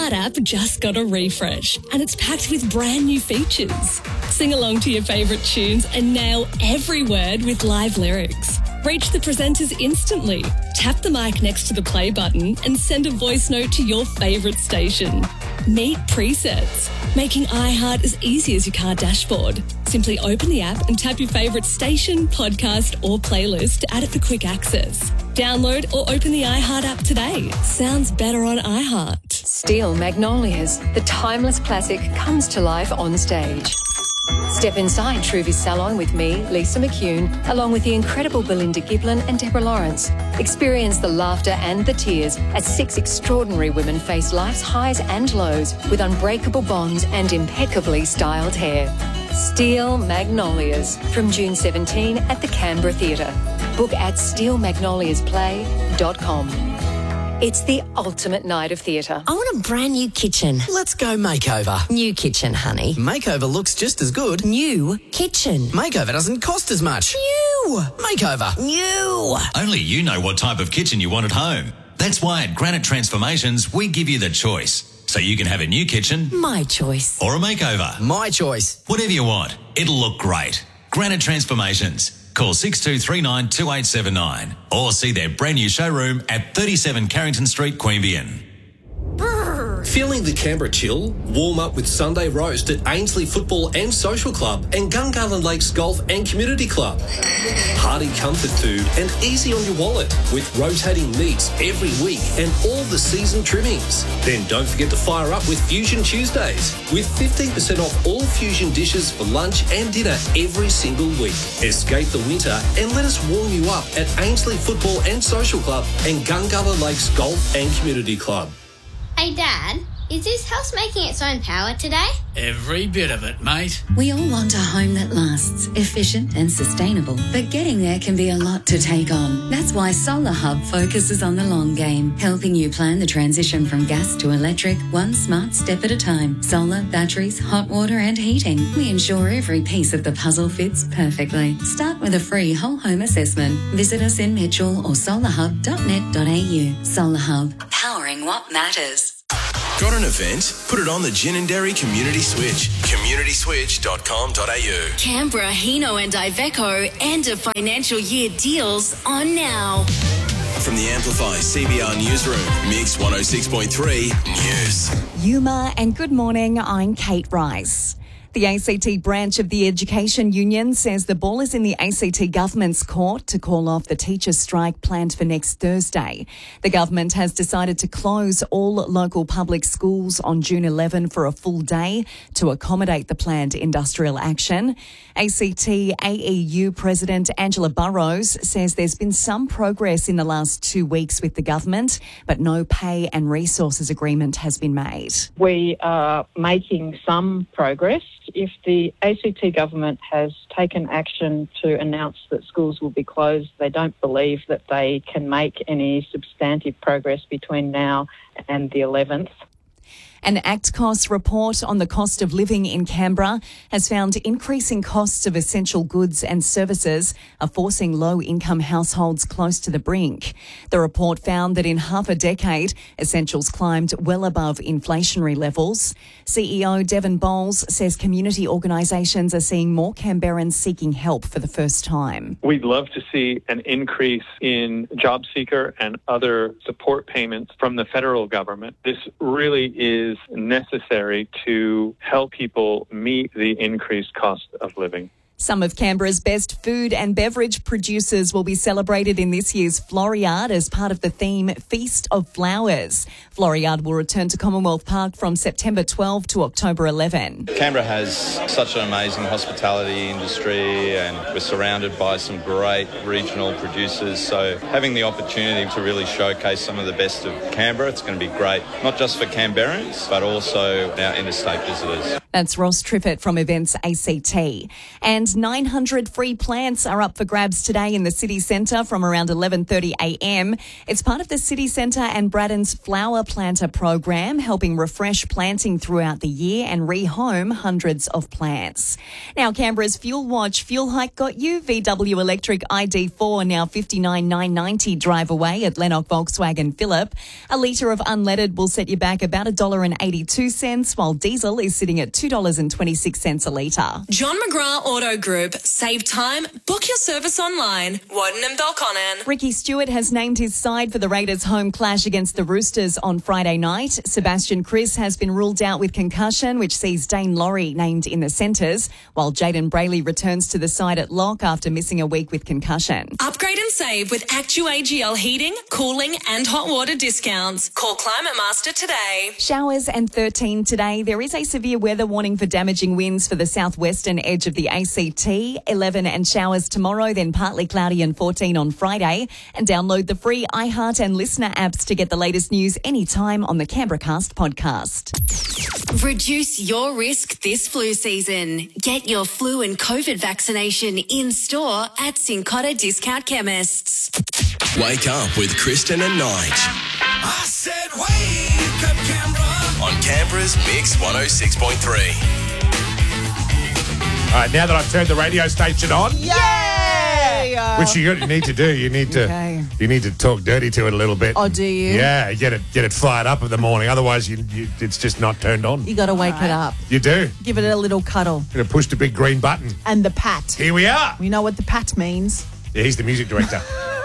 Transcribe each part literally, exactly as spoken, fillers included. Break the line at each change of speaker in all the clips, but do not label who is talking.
iHeart app just got a refresh and it's packed with brand new features. Sing along to your favourite tunes and nail every word with live lyrics. Reach the presenters instantly. Tap the mic next to the play button and send a voice note to your favourite station. Meet presets, making iHeart as easy as your car dashboard. Simply open the app and tap your favourite station, podcast or playlist to add it for quick access. Download or open the iHeart app today. Sounds better on iHeart.
Steel Magnolias, the timeless classic, comes to life on stage. Step inside Truvis Salon with me, Lisa McCune, along with the incredible Belinda Giblin and Deborah Lawrence. Experience the laughter and the tears as six extraordinary women face life's highs and lows with unbreakable bonds and impeccably styled hair. Steel Magnolias from June seventeenth at the Canberra Theatre. Book at steel magnolias play dot com. It's the ultimate night of theatre.
I want a brand new kitchen.
Let's go makeover.
New kitchen, honey.
Makeover looks just as good.
New kitchen.
Makeover doesn't cost as much.
New.
Makeover.
New.
Only you know what type of kitchen you want at home. That's why at Granite Transformations, we give you the choice. So you can have a new kitchen.
My choice.
Or a makeover.
My choice.
Whatever you want. It'll look great. Granite Transformations. Call six two three nine two eight seven nine or see their brand new showroom at thirty-seven Carrington Street, Queanbeyan.
Feeling the Canberra chill? Warm up with Sunday Roast at Ainsley Football and Social Club and Gungahlin Lakes Golf and Community Club. Hearty comfort food and easy on your wallet with rotating meats every week and all the season trimmings. Then don't forget to fire up with Fusion Tuesdays with fifteen percent off all fusion dishes for lunch and dinner every single week. Escape the winter and let us warm you up at Ainsley Football and Social Club and Gungahlin Lakes Golf and Community Club.
Hey Dad, is this house making its own power today?
Every bit of it, mate.
We all want a home that lasts, efficient and sustainable, but getting there can be a lot to take on. That's why Solar Hub focuses on the long game, helping you plan the transition from gas to electric, one smart step at a time. Solar, batteries, hot water and heating. We ensure every piece of the puzzle fits perfectly. Start with a free whole home assessment. Visit us in Mitchell or solar hub dot net dot a u. Solar Hub, powering what matters.
Got an event? Put it on the Gin and Dairy Community Switch. community switch dot com dot a u.
Canberra, Hino and Iveco end of financial year deals on now.
From the Amplify C B R Newsroom, Mix one oh six point three News.
Yuma and good morning, I'm Kate Rice. The A C T branch of the Education Union says the ball is in the A C T government's court to call off the teachers' strike planned for next Thursday. The government has decided to close all local public schools on June eleventh for a full day to accommodate the planned industrial action. A C T A E U President Angela Burrows says there's been some progress in the last two weeks with the government, but no pay and resources agreement has been made.
We are making some progress. If the A C T government has taken action to announce that schools will be closed, they don't believe that they can make any substantive progress between now and the eleventh.
An ACTCOS report on the cost of living in Canberra has found increasing costs of essential goods and services are forcing low-income households close to the brink. The report found that in half a decade, essentials climbed well above inflationary levels. C E O Devon Bowles says community organisations are seeing more Canberrans seeking help for the first time.
We'd love to see an increase in job seeker and other support payments from the federal government. This really is necessary to help people meet the increased cost of living.
Some of Canberra's best food and beverage producers will be celebrated in this year's Floriade as part of the theme Feast of Flowers. Floriade will return to Commonwealth Park from September twelfth to October eleventh.
Canberra has such an amazing hospitality industry and we're surrounded by some great regional producers. So having the opportunity to really showcase some of the best of Canberra, it's going to be great, not just for Canberrans, but also our interstate visitors.
That's Ross Triffett from Events A C T. And And nine hundred free plants are up for grabs today in the city centre from around eleven thirty a m. It's part of the city centre and Braddon's Flower Planter program, helping refresh planting throughout the year and rehome hundreds of plants. Now, Canberra's Fuel Watch fuel hike got you. V W Electric I D four now fifty-nine thousand nine hundred ninety drive away at Lennox Volkswagen Phillip. A litre of unleaded will set you back about one dollar eighty-two, while diesel is sitting at two dollars twenty-six a litre.
John McGrath Auto Group. Save time. Book your service online. Warden and Belconnen.
Ricky Stewart has named his side for the Raiders' home clash against the Roosters on Friday night. Sebastian Kris has been ruled out with concussion, which sees Dane Laurie named in the centres, while Jaden Brayley returns to the side at lock after missing a week with concussion.
Upgrade and save with Actu A G L heating, cooling and hot water discounts. Call Climate Master today.
Showers and thirteen today. There is a severe weather warning for damaging winds for the southwestern edge of the A C T. eleven and showers tomorrow, then partly cloudy and fourteen on Friday. And download the free iHeart and Listener apps to get the latest news anytime on the Canberra Cast podcast.
Reduce your risk this flu season. Get your flu and COVID vaccination in store at Cincotta Discount Chemists.
Wake up with Kristen and Nige.
I said wake up, Canberra.
On Canberra's Mix one oh six point three.
All right, now that I've turned the radio station on,
Yay! Uh,
which you need to do, you need to
Okay.
you need to talk dirty to it a little bit.
Oh, do you?
Yeah, get it get it fired up in the morning. Otherwise, you, you it's just not turned on.
You got to wake it up.
You do.
Give it a little cuddle.
Gonna push the big green button.
And the pat.
Here we are.
We know what the pat means.
Yeah, he's the music director.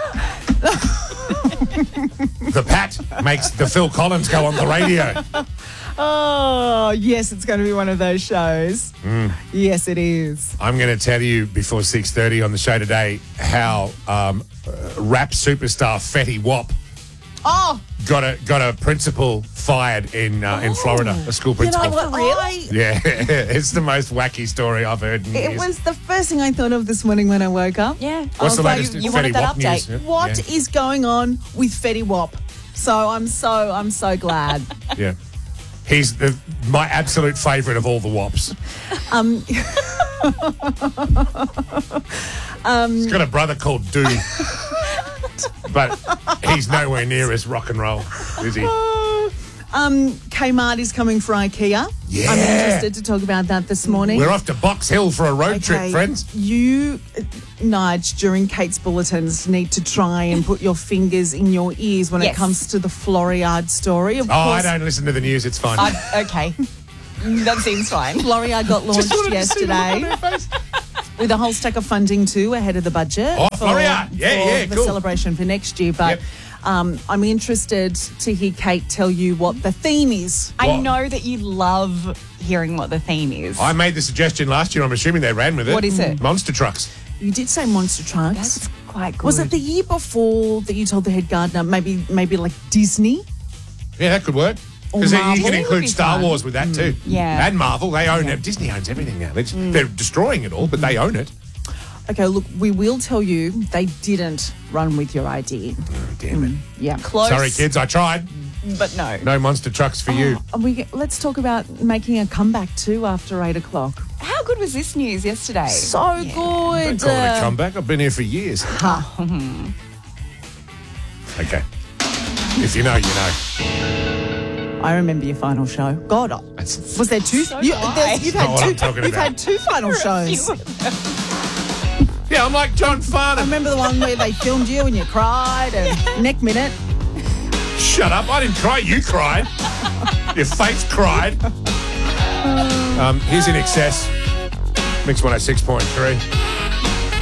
The Pat makes the Phil Collins go on the radio.
Oh, yes, it's going to be one of those shows.
Mm.
Yes, it is.
I'm going to tell you before six thirty on the show today how um, uh, rap superstar Fetty Wap
Oh,
got a got a principal fired in uh, in Florida, a school
you
principal.
know what? I,
Yeah, it's the most wacky story I've heard in
it
years.
was the first thing I thought of this morning when I woke up.
Yeah.
What's the
like,
latest
you-
in
you
Fetty
wanted that
Wap
update.
news? Yeah.
What is going on with Fetty Wap? So I'm so I'm so glad.
Yeah. He's the, my absolute favourite of all the Wops.
um, um,
He's got a brother called Dude. But he's nowhere near as rock and roll, is he?
um, Kmart is coming for IKEA.
Yeah.
I'm interested to talk about that this morning.
We're off to Box Hill for a road trip,
Okay,
friends.
You, uh, Nige, during Kate's bulletins, need to try and put your fingers in your ears when
Yes.
it comes to the Floriade story. Of
Oh, I
course,
don't listen to the news. It's fine.
I, okay. That seems fine.
Floriade got launched
wanted to see the look on
yesterday
her face.
with a whole stack of funding too ahead of the budget.
Oh,
for-
Floriade. Yeah,
for
yeah,
the
cool.
celebration for next year. But
Yep.
um, I'm interested to hear Kate tell you what the theme is.
I
What?
know that you love hearing what the theme is.
I made the suggestion last year. I'm assuming they ran with it.
What is it?
Monster trucks.
You did say monster trucks.
That's quite good.
Was it the year before that you told the head gardener maybe maybe like Disney?
Yeah, that could work.
Or
Because you
Marvel
can
would
include
be
Star
fun.
Wars with that too.
Yeah.
And Marvel. They own it. Disney owns everything now. They're, just- they're destroying it all, but they own it.
Okay, look, we will tell you they didn't run with your idea.
Oh, damn it.
Yeah.
Close?
Sorry, kids. I tried.
But no.
No monster trucks for you.
And we let's talk about making a comeback too after eight o'clock.
How good was this news yesterday?
So
Don't
good.
call it a
Uh,
comeback. I've been here for years. Okay. If you know, you know.
I remember your final show. God, I-
That's
was there two?
So
you,
do I.
there's- you've
Not what
had
I'm
two.
talking
You've
about.
had two final shows.
Yeah, I'm like John
I
Farnham.
remember the one where they filmed you and you cried and neck minute.
Shut up. I didn't cry. You cried. Your face cried. Um, here's In Excess. Mix one oh six point three.